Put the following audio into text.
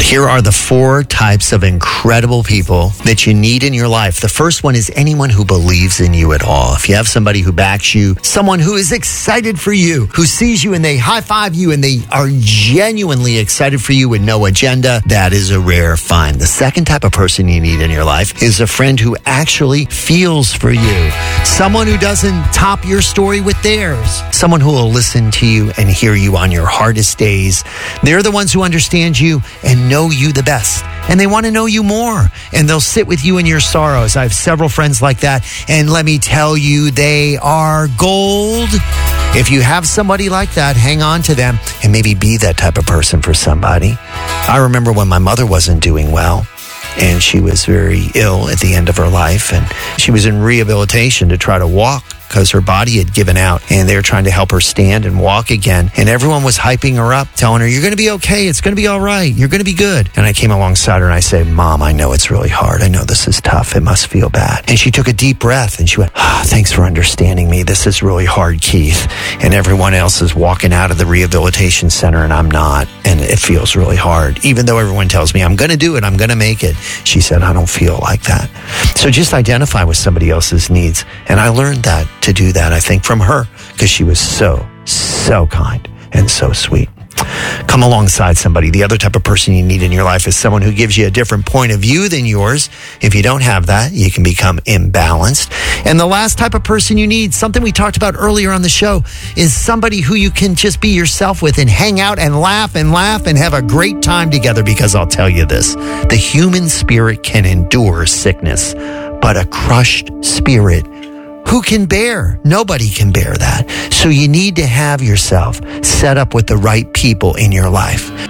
Here are the 4 types of incredible people that you need in your life. The first one is anyone who believes in you at all. If you have somebody who backs you, someone who is excited for you, who sees you and they high five you and they are genuinely excited for you with no agenda, that is a rare find. The second type of person you need in your life is a friend who actually feels for you. Someone who doesn't top your story with theirs. Someone who will listen to you and hear you on your hardest days. They're the ones who understand you and know you the best. And they want to know you more. And they'll sit with you in your sorrows. I have several friends like that. And let me tell you, they are gold. If you have somebody like that, hang on to them and maybe be that type of person for somebody. I remember when my mother wasn't doing well. And she was very ill at the end of her life. And she was in rehabilitation to try to walk because her body had given out. And they were trying to help her stand and walk again. And everyone was hyping her up, telling her, you're going to be okay. It's going to be all right. You're going to be good. And I came alongside her and I said, Mom, I know it's really hard. I know this is tough. It must feel bad. And she took a deep breath and she went, thanks for understanding me. This is really hard, Keith. And everyone else is walking out of the rehabilitation center and I'm not. And it feels really hard. Even though everyone tells me I'm going to do it, I'm going to make it. She said, I don't feel like that. So just identify with somebody else's needs. And I learned that to do that, I think, from her because she was so kind and so sweet. Come alongside somebody. The other type of person you need in your life is someone who gives you a different point of view than yours. If you don't have that, you can become imbalanced. And the last type of person you need, something we talked about earlier on the show, is somebody who you can just be yourself with and hang out and laugh and have a great time together. Because I'll tell you this, the human spirit can endure sickness, but a crushed spirit, who can bear? Nobody can bear that. So you need to have yourself set up with the right people in your life.